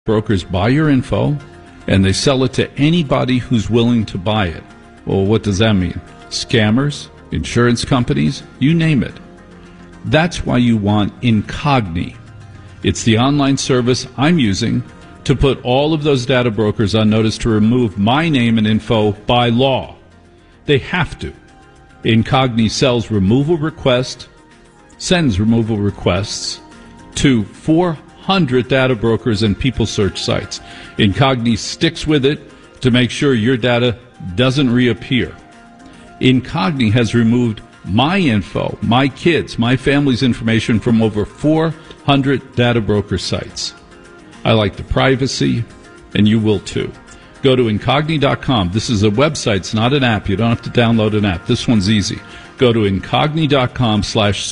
Brokers buy your info, and they sell it to anybody who's willing to buy it. Well, what does that mean? Scammers, insurance companies, you name it. That's why you want Incogni. It's the online service I'm using to put all of those data brokers on notice to remove my name and info by law. They have to. Incogni sends removal requests to 400 data brokers and people search sites. Incogni sticks with it to make sure your data doesn't reappear. Incogni has removed my info, my kids, my family's information from over 400 data broker sites. I like the privacy, and you will too. Go to Incogni.com. This is a website. It's not an app. You don't have to download an app. This one's easy. Go to Incogni.com/